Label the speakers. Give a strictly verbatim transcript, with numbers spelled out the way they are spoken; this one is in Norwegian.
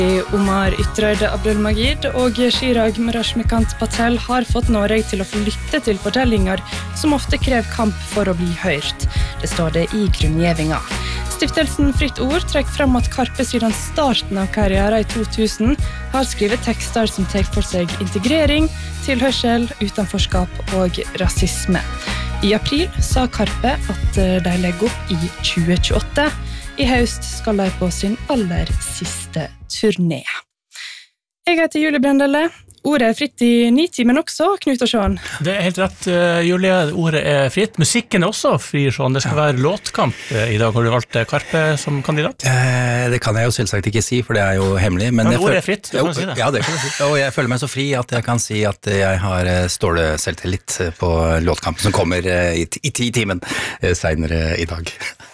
Speaker 1: Omar Ytterøyde Abdulmajid og Chirag Rashmikant Patel har fått Norge til å få lytte til fortellinger som ofte krever kamp for å bli hørt. Det står det i grunngjevinga. Stiftelsen Fritt Ord trekker frem at Karpe siden starten av karrieren i to tusen har skrevet tekster som tar for seg integrering, tilhørsel, utenforskap og rasisme. I april sa Karpe at de legger opp i tjue tjueåtte. I høst skal de på sin aller siste turné. Jeg heter Julie Brendelle. Ordet er fritt i Nitimen også, Knut og Sjån.
Speaker 2: Det er helt rett, Julie. Ordet er fritt. Musikken er også fri, Sjån. Det skal være låtkamp i dag. Har du valgt Karpe som kandidat?
Speaker 3: Eh, det kan jeg jo selvsagt ikke si, for det er jo hemmelig. Men,
Speaker 2: men
Speaker 3: ordet
Speaker 2: føl- er fritt, du kan si det.
Speaker 3: Ja, det kan jeg si. Og jeg føler meg så fri at jeg kan si at jeg har ståle selvtillit på låtkampen som kommer i, i, i timen senere i dag.